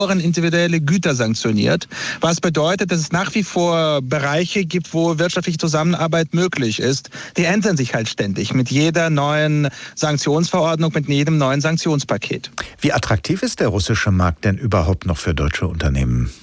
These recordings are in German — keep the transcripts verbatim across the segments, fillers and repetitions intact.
individuelle Güter sanktioniert, was bedeutet, dass es nach wie vor Bereiche gibt, wo wirtschaftliche Zusammenarbeit möglich ist. Die ändern sich halt ständig mit jeder neuen Sanktionsverordnung, mit jedem neuen Sanktionspaket. Wie attraktiv ist der russische Markt denn überhaupt noch für deutsche Unternehmen?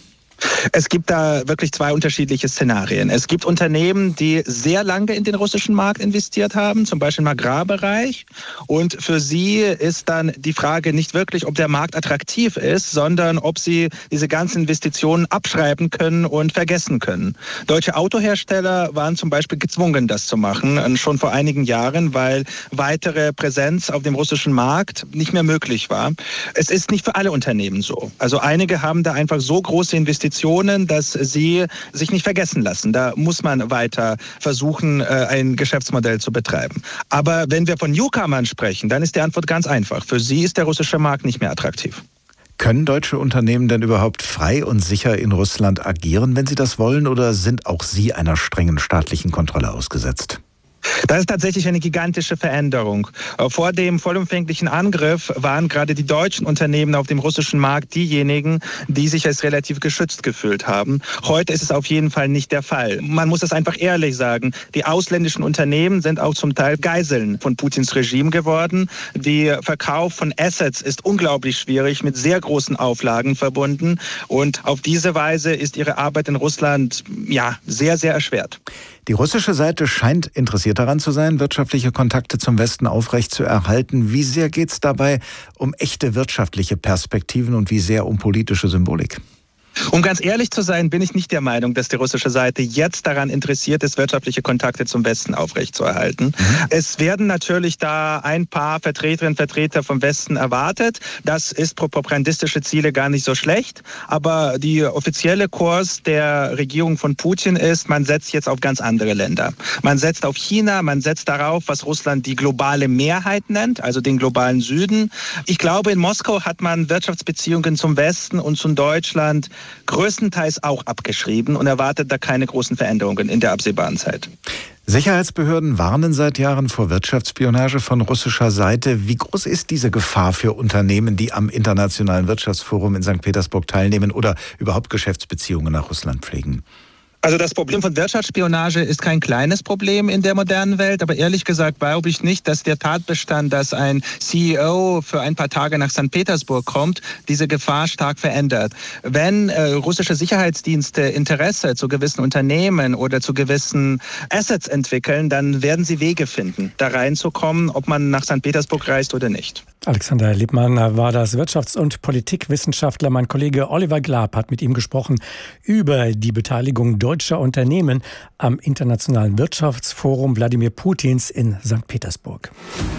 Es gibt da wirklich zwei unterschiedliche Szenarien. Es gibt Unternehmen, die sehr lange in den russischen Markt investiert haben, zum Beispiel im Agrarbereich. Und für sie ist dann die Frage nicht wirklich, ob der Markt attraktiv ist, sondern ob sie diese ganzen Investitionen abschreiben können und vergessen können. Deutsche Autohersteller waren zum Beispiel gezwungen, das zu machen, schon vor einigen Jahren, weil weitere Präsenz auf dem russischen Markt nicht mehr möglich war. Es ist nicht für alle Unternehmen so. Also einige haben da einfach so große Investitionen, dass sie sich nicht vergessen lassen. Da muss man weiter versuchen, ein Geschäftsmodell zu betreiben. Aber wenn wir von Newcomern sprechen, dann ist die Antwort ganz einfach. Für sie ist der russische Markt nicht mehr attraktiv. Können deutsche Unternehmen denn überhaupt frei und sicher in Russland agieren, wenn sie das wollen, oder sind auch sie einer strengen staatlichen Kontrolle ausgesetzt? Das ist tatsächlich eine gigantische Veränderung. Vor dem vollumfänglichen Angriff waren gerade die deutschen Unternehmen auf dem russischen Markt diejenigen, die sich als relativ geschützt gefühlt haben. Heute ist es auf jeden Fall nicht der Fall. Man muss es einfach ehrlich sagen. Die ausländischen Unternehmen sind auch zum Teil Geiseln von Putins Regime geworden. Der Verkauf von Assets ist unglaublich schwierig, mit sehr großen Auflagen verbunden. Und auf diese Weise ist ihre Arbeit in Russland ja sehr, sehr erschwert. Die russische Seite scheint interessiert daran zu sein, wirtschaftliche Kontakte zum Westen aufrechtzuerhalten. Wie sehr geht es dabei um echte wirtschaftliche Perspektiven und wie sehr um politische Symbolik? Um ganz ehrlich zu sein, bin ich nicht der Meinung, dass die russische Seite jetzt daran interessiert ist, wirtschaftliche Kontakte zum Westen aufrechtzuerhalten. Mhm. Es werden natürlich da ein paar Vertreterinnen und Vertreter vom Westen erwartet. Das ist pro propagandistische Ziele gar nicht so schlecht. Aber die offizielle Kurs der Regierung von Putin ist, man setzt jetzt auf ganz andere Länder. Man setzt auf China, man setzt darauf, was Russland die globale Mehrheit nennt, also den globalen Süden. Ich glaube, in Moskau hat man Wirtschaftsbeziehungen zum Westen und zum Deutschland größtenteils auch abgeschrieben und erwartet da keine großen Veränderungen in der absehbaren Zeit. Sicherheitsbehörden warnen seit Jahren vor Wirtschaftsspionage von russischer Seite. Wie groß ist diese Gefahr für Unternehmen, die am Internationalen Wirtschaftsforum in Sankt Petersburg teilnehmen oder überhaupt Geschäftsbeziehungen nach Russland pflegen? Also das Problem von Wirtschaftsspionage ist kein kleines Problem in der modernen Welt, aber ehrlich gesagt glaube ich nicht, dass der Tatbestand, dass ein C E O für ein paar Tage nach Sankt Petersburg kommt, diese Gefahr stark verändert. Wenn äh, russische Sicherheitsdienste Interesse zu gewissen Unternehmen oder zu gewissen Assets entwickeln, dann werden sie Wege finden, da reinzukommen, ob man nach Sankt Petersburg reist oder nicht. Alexander Lippmann war das Wirtschafts- und Politikwissenschaftler. Mein Kollege Oliver Glab hat mit ihm gesprochen über die Beteiligung deutscher Unternehmen am Internationalen Wirtschaftsforum Wladimir Putins in Sankt Petersburg.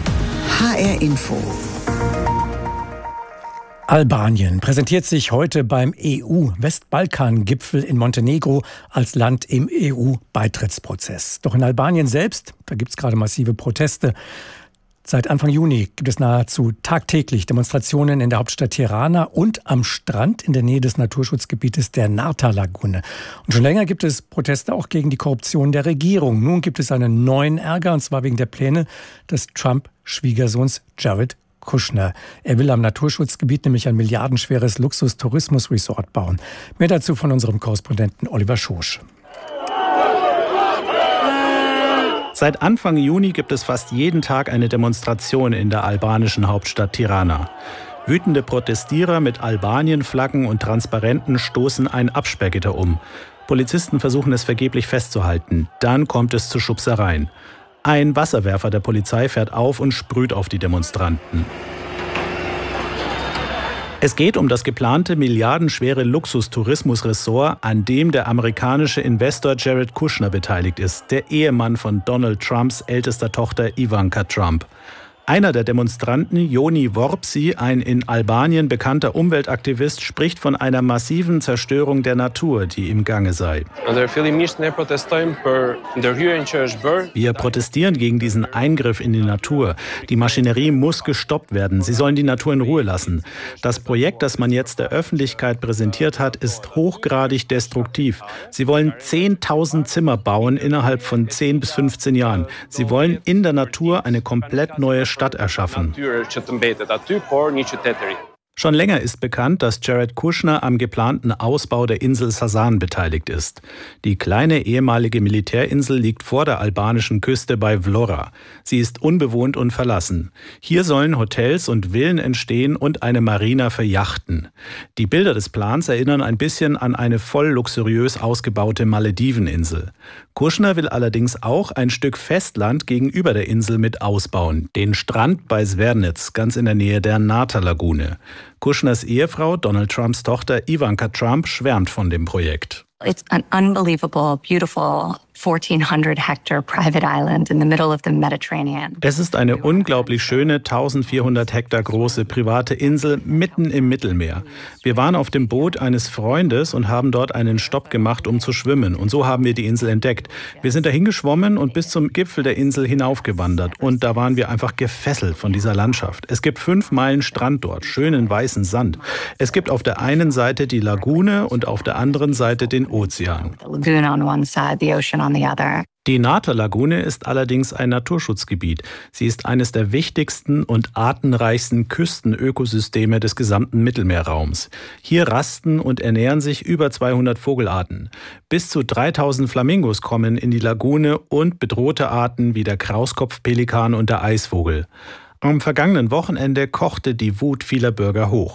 H R Info. Albanien präsentiert sich heute beim E U-Westbalkan-Gipfel in Montenegro als Land im E U-Beitrittsprozess. Doch in Albanien selbst, da gibt es gerade massive Proteste. Seit Anfang Juni gibt es nahezu tagtäglich Demonstrationen in der Hauptstadt Tirana und am Strand in der Nähe des Naturschutzgebietes der Narta-Lagune. Und schon länger gibt es Proteste auch gegen die Korruption der Regierung. Nun gibt es einen neuen Ärger, und zwar wegen der Pläne des Trump-Schwiegersohns Jared Kushner. Er will am Naturschutzgebiet nämlich ein milliardenschweres Luxus-Tourismus-Resort bauen. Mehr dazu von unserem Korrespondenten Oliver Schosch. Seit Anfang Juni gibt es fast jeden Tag eine Demonstration in der albanischen Hauptstadt Tirana. Wütende Protestierer mit Albanien-Flaggen und Transparenten stoßen ein Absperrgitter um. Polizisten versuchen es vergeblich festzuhalten. Dann kommt es zu Schubsereien. Ein Wasserwerfer der Polizei fährt auf und sprüht auf die Demonstranten. Es geht um das geplante milliardenschwere Luxustourismusressort, an dem der amerikanische Investor Jared Kushner beteiligt ist, der Ehemann von Donald Trumps ältester Tochter Ivanka Trump. Einer der Demonstranten, Joni Vorpsi, ein in Albanien bekannter Umweltaktivist, spricht von einer massiven Zerstörung der Natur, die im Gange sei. Wir protestieren gegen diesen Eingriff in die Natur. Die Maschinerie muss gestoppt werden. Sie sollen die Natur in Ruhe lassen. Das Projekt, das man jetzt der Öffentlichkeit präsentiert hat, ist hochgradig destruktiv. Sie wollen zehntausend Zimmer bauen innerhalb von zehn bis fünfzehn Jahren. Sie wollen in der Natur eine komplett neue Stadt Stadt erschaffen. Schon länger ist bekannt, dass Jared Kushner am geplanten Ausbau der Insel Sasan beteiligt ist. Die kleine ehemalige Militärinsel liegt vor der albanischen Küste bei Vlora. Sie ist unbewohnt und verlassen. Hier sollen Hotels und Villen entstehen und eine Marina für Yachten. Die Bilder des Plans erinnern ein bisschen an eine voll luxuriös ausgebaute Malediveninsel. Kushner will allerdings auch ein Stück Festland gegenüber der Insel mit ausbauen, den Strand bei Zvernitz, ganz in der Nähe der Nata-Lagune. Kushners Ehefrau, Donald Trumps Tochter Ivanka Trump, schwärmt von dem Projekt. It's an unbelievable, beautiful fourteen hundred hectare private island in the middle of the Mediterranean. Es ist eine unglaublich schöne, eintausendvierhundert Hektar große private Insel mitten im Mittelmeer. Wir waren auf dem Boot eines Freundes und haben dort einen Stopp gemacht, um zu schwimmen. Und so haben wir die Insel entdeckt. Wir sind dahin geschwommen und bis zum Gipfel der Insel hinaufgewandert. Und da waren wir einfach gefesselt von dieser Landschaft. Es gibt fünf Meilen Strand dort, schönen weißen Sand. Es gibt auf der einen Seite die Lagune und auf der anderen Seite den Ozean. The lagoon on one side, the ocean on the other. Die Nata-Lagune ist allerdings ein Naturschutzgebiet. Sie ist eines der wichtigsten und artenreichsten Küstenökosysteme des gesamten Mittelmeerraums. Hier rasten und ernähren sich über zweihundert Vogelarten. Bis zu dreitausend Flamingos kommen in die Lagune und bedrohte Arten wie der Krauskopfpelikan und der Eisvogel. Am vergangenen Wochenende kochte die Wut vieler Bürger hoch.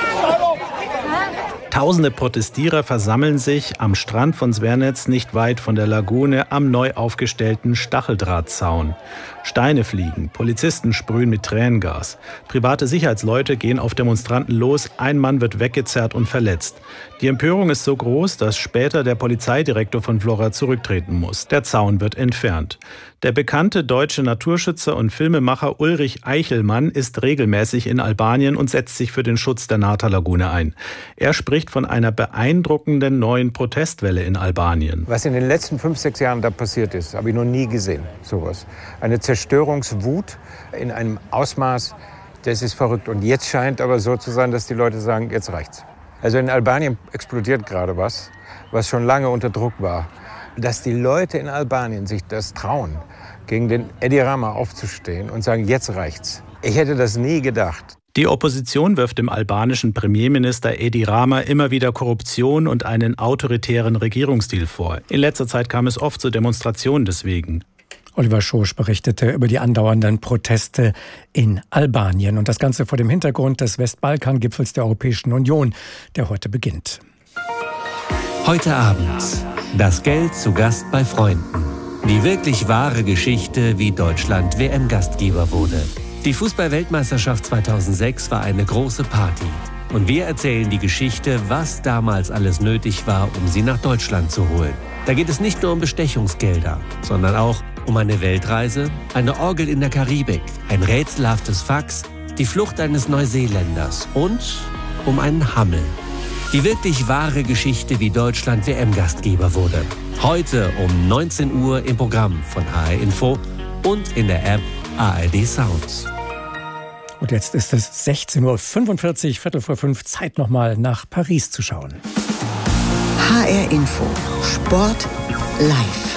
Tausende Protestierer versammeln sich am Strand von Zvernitz nicht weit von der Lagune am neu aufgestellten Stacheldrahtzaun. Steine fliegen, Polizisten sprühen mit Tränengas. Private Sicherheitsleute gehen auf Demonstranten los, ein Mann wird weggezerrt und verletzt. Die Empörung ist so groß, dass später der Polizeidirektor von Vlora zurücktreten muss. Der Zaun wird entfernt. Der bekannte deutsche Naturschützer und Filmemacher Ulrich Eichelmann ist regelmäßig in Albanien und setzt sich für den Schutz der Nata-Lagune ein. Er spricht von einer beeindruckenden neuen Protestwelle in Albanien. Was in den letzten fünf, sechs Jahren da passiert ist, habe ich noch nie gesehen, sowas. Eine Zerstörungswut in einem Ausmaß, das ist verrückt. Und jetzt scheint aber so zu sein, dass die Leute sagen, jetzt reicht's. Also in Albanien explodiert gerade was, was schon lange unter Druck war. Dass die Leute in Albanien sich das trauen, gegen den Edi Rama aufzustehen und sagen, jetzt reicht's. Ich hätte das nie gedacht. Die Opposition wirft dem albanischen Premierminister Edi Rama immer wieder Korruption und einen autoritären Regierungsstil vor. In letzter Zeit kam es oft zu Demonstrationen deswegen. Oliver Schosch berichtete über die andauernden Proteste in Albanien. Und das Ganze vor dem Hintergrund des Westbalkan-Gipfels der Europäischen Union, der heute beginnt. Heute Abend. Das Geld zu Gast bei Freunden. Die wirklich wahre Geschichte, wie Deutschland W M-Gastgeber wurde. Die Fußball-Weltmeisterschaft zweitausendsechs war eine große Party. Und wir erzählen die Geschichte, was damals alles nötig war, um sie nach Deutschland zu holen. Da geht es nicht nur um Bestechungsgelder, sondern auch um eine Weltreise, eine Orgel in der Karibik, ein rätselhaftes Fax, die Flucht eines Neuseeländers und um einen Hammel. Die wirklich wahre Geschichte, wie Deutschland W M-Gastgeber wurde. Heute um neunzehn Uhr im Programm von H R Info und in der App A R D Sounds. Und jetzt ist es sechzehn Uhr fünfundvierzig, Viertel vor fünf, Zeit nochmal nach Paris zu schauen. H R Info. Sport live.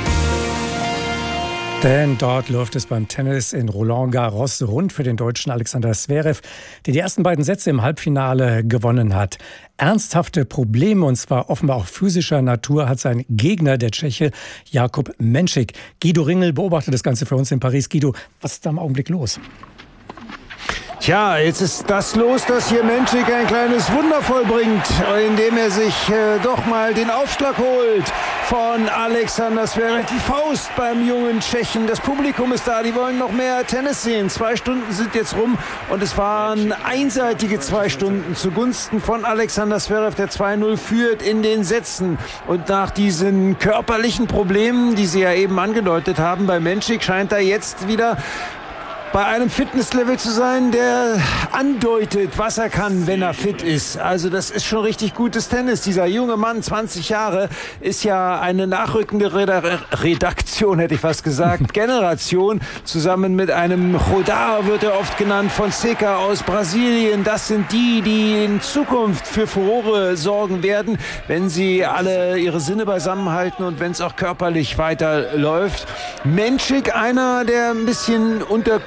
Denn dort läuft es beim Tennis in Roland Garros rund für den Deutschen Alexander Zverev, der die ersten beiden Sätze im Halbfinale gewonnen hat. Ernsthafte Probleme, und zwar offenbar auch physischer Natur, hat sein Gegner, der Tscheche Jakub Menšík. Guido Ringel beobachtet das Ganze für uns in Paris. Guido, was ist da im Augenblick los? Tja, jetzt ist das los, dass hier Menšík ein kleines Wunder vollbringt, indem er sich äh, doch mal den Aufschlag holt von Alexander Zverev. Die Faust beim jungen Tschechen. Das Publikum ist da, die wollen noch mehr Tennis sehen. Zwei Stunden sind jetzt rum und es waren einseitige zwei Stunden zugunsten von Alexander Zverev, der zwei null führt in den Sätzen. Und nach diesen körperlichen Problemen, die Sie ja eben angedeutet haben, bei Menšík scheint er jetzt wieder bei einem Fitnesslevel zu sein, der andeutet, was er kann, wenn er fit ist. Also das ist schon richtig gutes Tennis. Dieser junge Mann, zwanzig Jahre, ist ja eine nachrückende Redaktion, hätte ich fast gesagt, Generation. Zusammen mit einem Rodar wird er oft genannt, Fonseca aus Brasilien. Das sind die, die in Zukunft für Furore sorgen werden, wenn sie alle ihre Sinne beisammenhalten und wenn es auch körperlich weiterläuft. Menšík, einer, der ein bisschen unterkühlt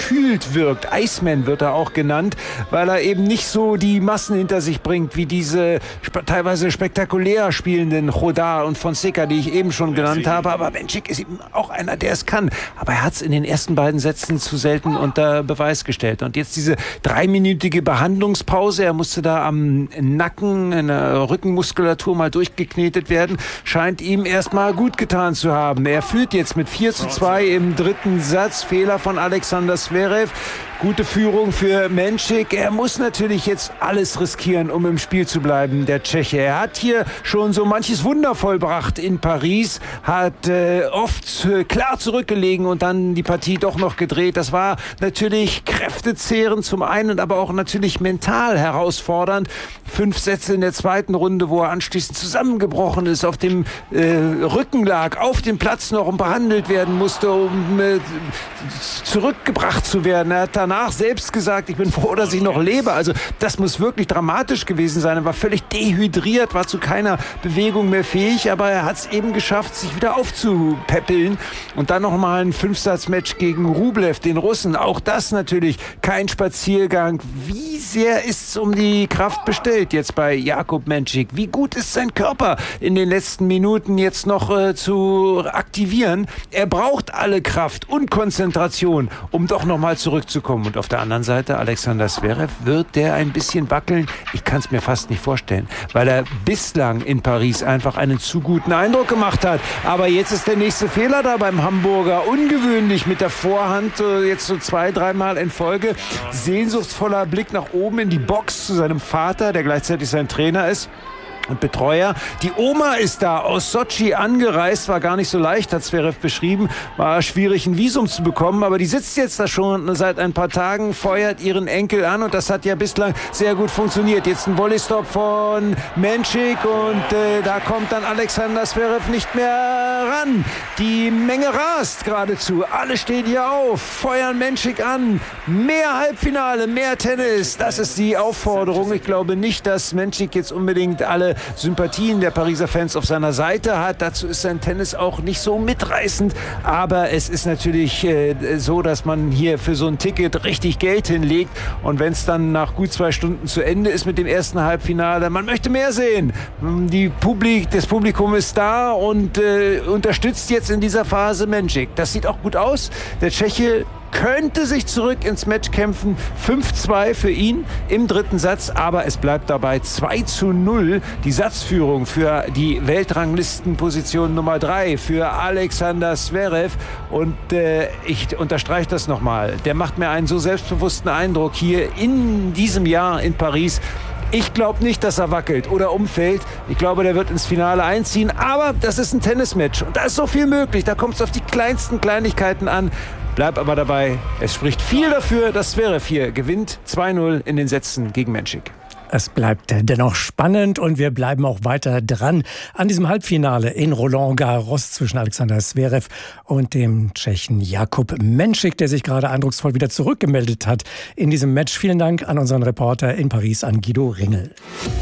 gekühlt wirkt. Iceman wird er auch genannt, weil er eben nicht so die Massen hinter sich bringt, wie diese sp- teilweise spektakulär spielenden Jodar und Fonseca, die ich eben schon genannt habe. Aber Menchik ist eben auch einer, der es kann. Aber er hat es in den ersten beiden Sätzen zu selten unter Beweis gestellt. Und jetzt diese dreiminütige Behandlungspause. Er musste da am Nacken, in der Rückenmuskulatur mal durchgeknetet werden. Scheint ihm erstmal gut getan zu haben. Er führt jetzt mit vier zu zwei im dritten Satz. Fehler von Alexander Zverev. Gute Führung für Menchik. Er muss natürlich jetzt alles riskieren, um im Spiel zu bleiben, der Tscheche. Er hat hier schon so manches Wunder vollbracht in Paris, hat äh, oft äh, klar zurückgelegen und dann die Partie doch noch gedreht. Das war natürlich kräftezehrend zum einen, aber auch natürlich mental herausfordernd. Fünf Sätze in der zweiten Runde, wo er anschließend zusammengebrochen ist, auf dem äh, Rücken lag, auf dem Platz noch und behandelt werden musste, um äh, zurückgebracht zu werden. Er hat dann danach selbst gesagt, ich bin froh, dass ich noch lebe. Also das muss wirklich dramatisch gewesen sein. Er war völlig dehydriert, war zu keiner Bewegung mehr fähig, aber er hat es eben geschafft, sich wieder aufzupäppeln. Und dann nochmal ein Fünfsatzmatch gegen Rublev, den Russen. Auch das natürlich kein Spaziergang. Wie sehr ist es um die Kraft bestellt jetzt bei Jakub Menchik? Wie gut ist sein Körper in den letzten Minuten jetzt noch äh, zu aktivieren? Er braucht alle Kraft und Konzentration, um doch nochmal zurückzukommen. Und auf der anderen Seite Alexander Zverev, wird der ein bisschen wackeln? Ich kann es mir fast nicht vorstellen, weil er bislang in Paris einfach einen zu guten Eindruck gemacht hat. Aber jetzt ist der nächste Fehler da beim Hamburger. Ungewöhnlich mit der Vorhand, jetzt so zwei, dreimal in Folge. Sehnsuchtsvoller Blick nach oben in die Box zu seinem Vater, der gleichzeitig sein Trainer ist und Betreuer. Die Oma ist da aus Sotschi angereist, war gar nicht so leicht, hat Zverev beschrieben, war schwierig ein Visum zu bekommen, aber die sitzt jetzt da schon seit ein paar Tagen, feuert ihren Enkel an und das hat ja bislang sehr gut funktioniert. Jetzt ein Volley-Stop von Menchik und äh, da kommt dann Alexander Zverev nicht mehr ran. Die Menge rast geradezu, alle stehen hier auf, feuern Menchik an, mehr Halbfinale, mehr Tennis, das ist die Aufforderung. Ich glaube nicht, dass Menchik jetzt unbedingt alle Sympathien der Pariser Fans auf seiner Seite hat. Dazu ist sein Tennis auch nicht so mitreißend. Aber es ist natürlich äh, so, dass man hier für so ein Ticket richtig Geld hinlegt. Und wenn es dann nach gut zwei Stunden zu Ende ist mit dem ersten Halbfinale, man möchte mehr sehen. Die Publik, das Publikum ist da und äh, unterstützt jetzt in dieser Phase Menchik. Das sieht auch gut aus. Der Tscheche könnte sich zurück ins Match kämpfen. fünf zwei für ihn im dritten Satz, aber es bleibt dabei zwei zu null. Die Satzführung für die Weltranglistenposition Nummer drei für Alexander Zverev. Und äh, ich unterstreiche das nochmal. Der macht mir einen so selbstbewussten Eindruck hier in diesem Jahr in Paris. Ich glaube nicht, dass er wackelt oder umfällt. Ich glaube, der wird ins Finale einziehen. Aber das ist ein Tennismatch und da ist so viel möglich. Da kommt es auf die kleinsten Kleinigkeiten an. Bleib aber dabei, es spricht viel dafür, dass Zverev hier gewinnt. zwei null in den Sätzen gegen Menchik. Es bleibt dennoch spannend und wir bleiben auch weiter dran an diesem Halbfinale in Roland Garros zwischen Alexander Zverev und dem Tschechen Jakub Menchik, der sich gerade eindrucksvoll wieder zurückgemeldet hat in diesem Match. Vielen Dank an unseren Reporter in Paris, an Guido Ringel.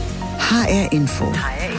H R Info.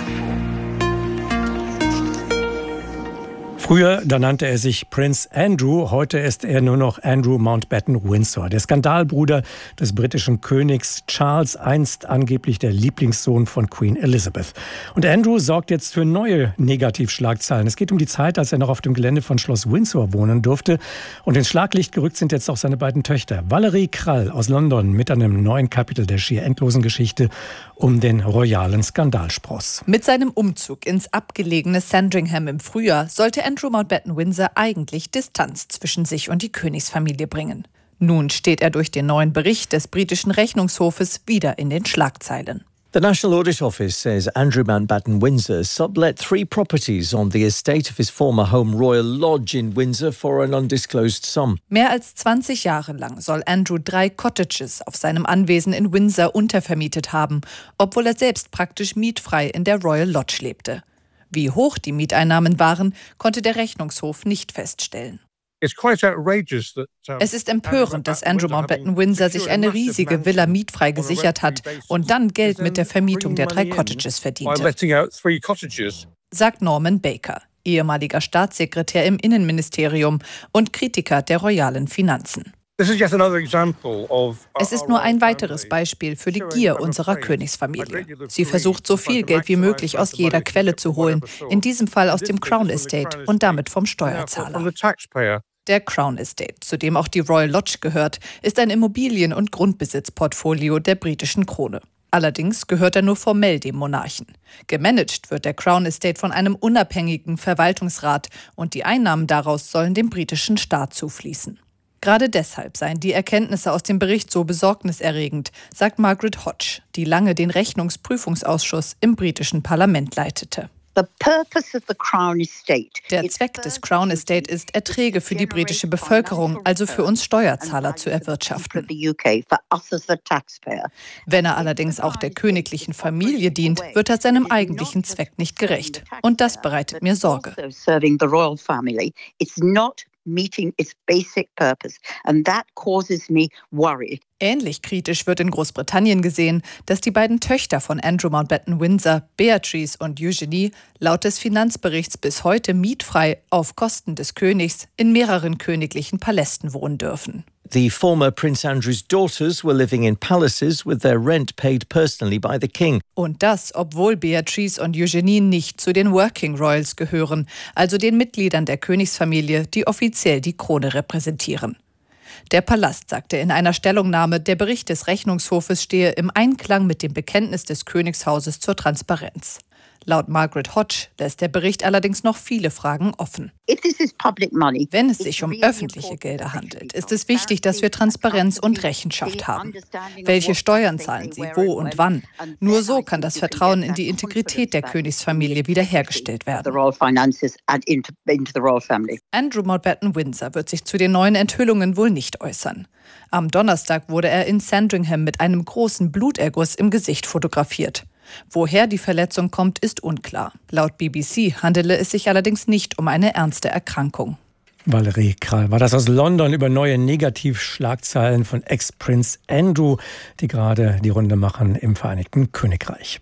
Früher, da nannte er sich Prince Andrew, heute ist er nur noch Andrew Mountbatten Windsor, der Skandalbruder des britischen Königs Charles, einst angeblich der Lieblingssohn von Queen Elizabeth. Und Andrew sorgt jetzt für neue Negativschlagzeilen. Es geht um die Zeit, als er noch auf dem Gelände von Schloss Windsor wohnen durfte. Und ins Schlaglicht gerückt sind jetzt auch seine beiden Töchter. Valerie Krall aus London mit einem neuen Kapitel der schier endlosen Geschichte um den royalen Skandalspross. Mit seinem Umzug ins abgelegene Sandringham im Frühjahr sollte Andrew Mountbatten Windsor eigentlich Distanz zwischen sich und die Königsfamilie bringen. Nun steht er durch den neuen Bericht des britischen Rechnungshofes wieder in den Schlagzeilen. The National Audit Office says Andrew Mountbatten Windsor sublet three properties on the estate of his former home Royal Lodge in Windsor for an undisclosed sum. Mehr als zwanzig Jahre lang soll Andrew drei Cottages auf seinem Anwesen in Windsor untervermietet haben, obwohl er selbst praktisch mietfrei in der Royal Lodge lebte. Wie hoch die Mieteinnahmen waren, konnte der Rechnungshof nicht feststellen. Es ist empörend, dass Andrew Mountbatten Windsor sich eine riesige Villa mietfrei gesichert hat und dann Geld mit der Vermietung der drei Cottages verdiente, sagt Norman Baker, ehemaliger Staatssekretär im Innenministerium und Kritiker der royalen Finanzen. Es ist nur ein weiteres Beispiel für die Gier unserer Königsfamilie. Sie versucht, so viel Geld wie möglich aus jeder Quelle zu holen, in diesem Fall aus dem Crown Estate und damit vom Steuerzahler. Der Crown Estate, zu dem auch die Royal Lodge gehört, ist ein Immobilien- und Grundbesitzportfolio der britischen Krone. Allerdings gehört er nur formell dem Monarchen. Gemanagt wird der Crown Estate von einem unabhängigen Verwaltungsrat und die Einnahmen daraus sollen dem britischen Staat zufließen. Gerade deshalb seien die Erkenntnisse aus dem Bericht so besorgniserregend, sagt Margaret Hodge, die lange den Rechnungsprüfungsausschuss im britischen Parlament leitete. Der Zweck des Crown Estate ist, Erträge für die britische Bevölkerung, also für uns Steuerzahler, zu erwirtschaften. Wenn er allerdings auch der königlichen Familie dient, wird er seinem eigentlichen Zweck nicht gerecht. Und das bereitet mir Sorge. Meeting its basic purpose, and that causes me worry. Ähnlich kritisch wird in Großbritannien gesehen, dass die beiden Töchter von Andrew Mountbatten Windsor, Beatrice und Eugenie, laut des Finanzberichts bis heute mietfrei auf Kosten des Königs in mehreren königlichen Palästen wohnen dürfen. The former Prince Andrew's daughters were living in palaces with their rent paid personally by the king. Und das, obwohl Beatrice und Eugenie nicht zu den Working Royals gehören, also den Mitgliedern der Königsfamilie, die offiziell die Krone repräsentieren. Der Palast sagte in einer Stellungnahme, der Bericht des Rechnungshofes stehe im Einklang mit dem Bekenntnis des Königshauses zur Transparenz. Laut Margaret Hodge lässt der Bericht allerdings noch viele Fragen offen. Wenn es sich um öffentliche Gelder handelt, ist es wichtig, dass wir Transparenz und Rechenschaft haben. Welche Steuern zahlen sie, wo und wann? Nur so kann das Vertrauen in die Integrität der Königsfamilie wiederhergestellt werden. Andrew Mountbatten Windsor wird sich zu den neuen Enthüllungen wohl nicht äußern. Am Donnerstag wurde er in Sandringham mit einem großen Bluterguss im Gesicht fotografiert. Woher die Verletzung kommt, ist unklar. Laut B B C handele es sich allerdings nicht um eine ernste Erkrankung. Valerie Kral war das aus London über neue Negativschlagzeilen von Ex-Prinz Andrew, die gerade die Runde machen im Vereinigten Königreich.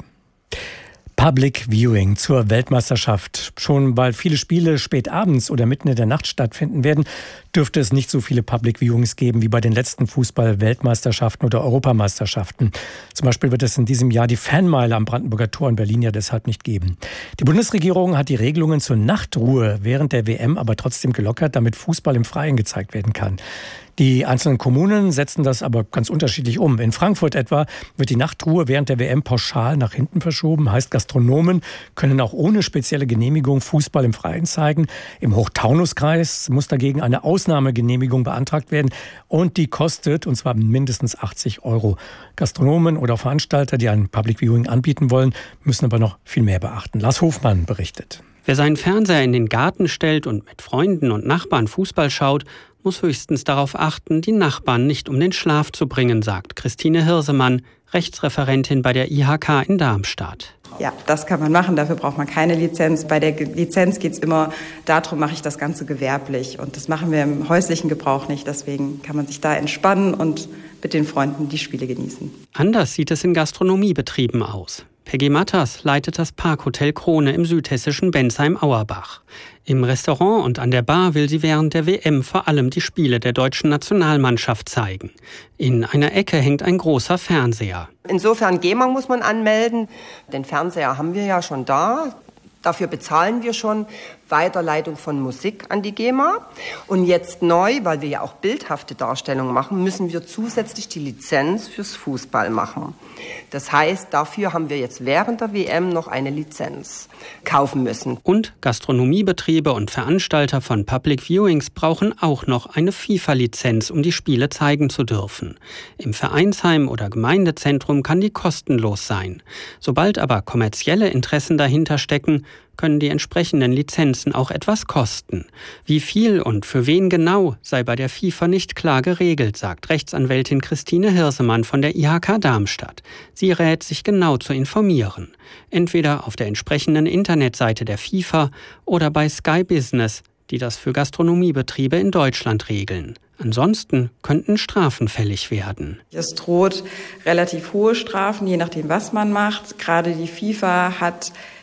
Public Viewing zur Weltmeisterschaft. Schon weil viele Spiele spät abends oder mitten in der Nacht stattfinden werden, dürfte es nicht so viele Public Viewings geben wie bei den letzten Fußball-Weltmeisterschaften oder Europameisterschaften. Zum Beispiel wird es in diesem Jahr die Fanmeile am Brandenburger Tor in Berlin ja deshalb nicht geben. Die Bundesregierung hat die Regelungen zur Nachtruhe während der W M aber trotzdem gelockert, damit Fußball im Freien gezeigt werden kann. Die einzelnen Kommunen setzen das aber ganz unterschiedlich um. In Frankfurt etwa wird die Nachtruhe während der W M pauschal nach hinten verschoben. Heißt, Gastronomen können auch ohne spezielle Genehmigung Fußball im Freien zeigen. Im Hochtaunuskreis muss dagegen eine Ausnahmegenehmigung beantragt werden. Und die kostet, und zwar mindestens achtzig Euro. Gastronomen oder Veranstalter, die ein Public Viewing anbieten wollen, müssen aber noch viel mehr beachten. Lars Hofmann berichtet. Wer seinen Fernseher in den Garten stellt und mit Freunden und Nachbarn Fußball schaut, muss höchstens darauf achten, die Nachbarn nicht um den Schlaf zu bringen, sagt Christine Hirsemann, Rechtsreferentin bei der I H K in Darmstadt. Ja, das kann man machen, dafür braucht man keine Lizenz. Bei der Lizenz geht es immer darum, mache ich das Ganze gewerblich. Und das machen wir im häuslichen Gebrauch nicht. Deswegen kann man sich da entspannen und mit den Freunden die Spiele genießen. Anders sieht es in Gastronomiebetrieben aus. Peggy Matters leitet das Parkhotel Krone im südhessischen Bensheim-Auerbach. Im Restaurant und an der Bar will sie während der W M vor allem die Spiele der deutschen Nationalmannschaft zeigen. In einer Ecke hängt ein großer Fernseher. Insofern GEMA muss man anmelden. Den Fernseher haben wir ja schon da. Dafür bezahlen wir schon Weiterleitung von Musik an die GEMA. Und jetzt neu, weil wir ja auch bildhafte Darstellungen machen, müssen wir zusätzlich die Lizenz fürs Fußball machen. Das heißt, dafür haben wir jetzt während der W M noch eine Lizenz kaufen müssen. Und Gastronomiebetriebe und Veranstalter von Public Viewings brauchen auch noch eine FIFA-Lizenz, um die Spiele zeigen zu dürfen. Im Vereinsheim oder Gemeindezentrum kann die kostenlos sein. Sobald aber kommerzielle Interessen dahinter stecken, können die entsprechenden Lizenzen auch etwas kosten. Wie viel und für wen genau, sei bei der FIFA nicht klar geregelt, sagt Rechtsanwältin Christine Hirsemann von der I H K Darmstadt. Sie rät, sich genau zu informieren. Entweder auf der entsprechenden Internetseite der FIFA oder bei Sky Business, die das für Gastronomiebetriebe in Deutschland regeln. Ansonsten könnten Strafen fällig werden. Es droht relativ hohe Strafen, je nachdem, was man macht. Gerade die FIFA hat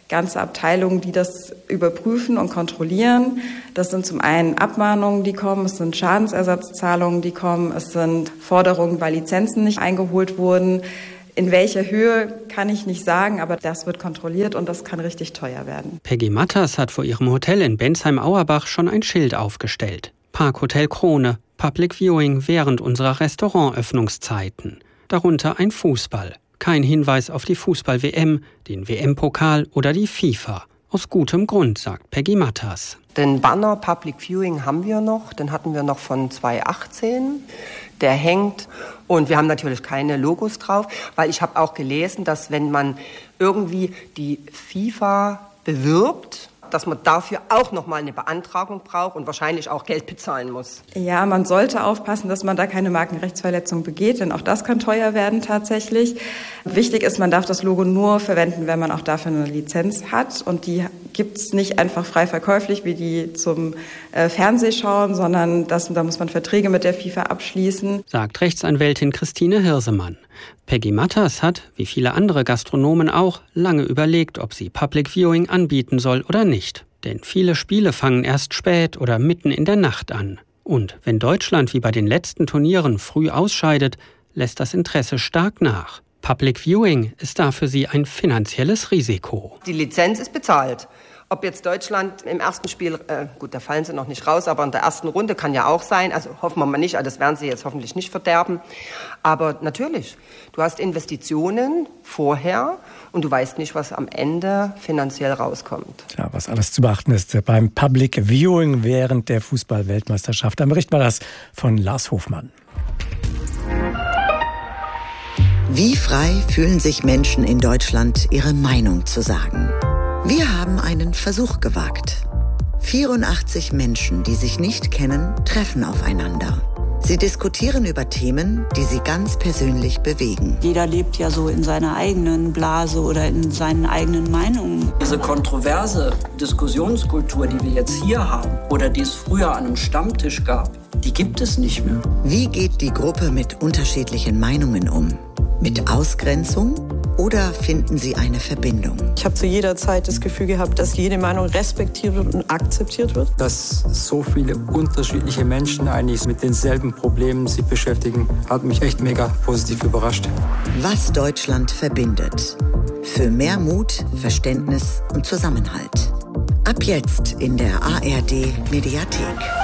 ganze Abteilungen, die das überprüfen und kontrollieren. Das sind zum einen Abmahnungen, die kommen, es sind Schadensersatzzahlungen, die kommen, es sind Forderungen, weil Lizenzen nicht eingeholt wurden. In welcher Höhe kann ich nicht sagen, aber das wird kontrolliert und das kann richtig teuer werden. Peggy Matters hat vor ihrem Hotel in Bensheim-Auerbach schon ein Schild aufgestellt. Parkhotel Krone, Public Viewing während unserer Restaurantöffnungszeiten. Darunter ein Fußball. Kein Hinweis auf die Fußball-W M, den W M-Pokal oder die FIFA. Aus gutem Grund, sagt Peggy Matters. Den Banner Public Viewing haben wir noch, den hatten wir noch von zweitausendachtzehn. Der hängt und wir haben natürlich keine Logos drauf, weil ich habe auch gelesen, dass wenn man irgendwie die FIFA bewirbt, dass man dafür auch nochmal eine Beantragung braucht und wahrscheinlich auch Geld bezahlen muss. Ja, man sollte aufpassen, dass man da keine Markenrechtsverletzung begeht, denn auch das kann teuer werden tatsächlich. Wichtig ist, man darf das Logo nur verwenden, wenn man auch dafür eine Lizenz hat. Und die gibt es nicht einfach frei verkäuflich, wie die zum äh, Fernsehschauen, sondern das, da muss man Verträge mit der FIFA abschließen. Sagt Rechtsanwältin Christine Hirsemann. Peggy Matters hat, wie viele andere Gastronomen auch, lange überlegt, ob sie Public Viewing anbieten soll oder nicht. Denn viele Spiele fangen erst spät oder mitten in der Nacht an. Und wenn Deutschland wie bei den letzten Turnieren früh ausscheidet, lässt das Interesse stark nach. Public Viewing ist da für sie ein finanzielles Risiko. Die Lizenz ist bezahlt. Ob jetzt Deutschland im ersten Spiel, äh, gut, da fallen sie noch nicht raus, aber in der ersten Runde kann ja auch sein, also hoffen wir mal nicht, also das werden sie jetzt hoffentlich nicht verderben. Aber natürlich, du hast Investitionen vorher und du weißt nicht, was am Ende finanziell rauskommt. Ja, was alles zu beachten ist beim Public Viewing während der Fußball-Weltmeisterschaft. Ein Bericht war das von Lars Hofmann. Wie frei fühlen sich Menschen in Deutschland, ihre Meinung zu sagen? Wir haben einen Versuch gewagt. vierundachtzig Menschen, die sich nicht kennen, treffen aufeinander. Sie diskutieren über Themen, die sie ganz persönlich bewegen. Jeder lebt ja so in seiner eigenen Blase oder in seinen eigenen Meinungen. Diese kontroverse Diskussionskultur, die wir jetzt hier haben oder die es früher an einem Stammtisch gab, die gibt es nicht mehr. Wie geht die Gruppe mit unterschiedlichen Meinungen um? Mit Ausgrenzung? Oder finden sie eine Verbindung? Ich habe zu jeder Zeit das Gefühl gehabt, dass jede Meinung respektiert wird und akzeptiert wird. Dass so viele unterschiedliche Menschen eigentlich mit denselben Problemen sich beschäftigen, hat mich echt mega positiv überrascht. Was Deutschland verbindet. Für mehr Mut, Verständnis und Zusammenhalt. Ab jetzt in der A R D Mediathek.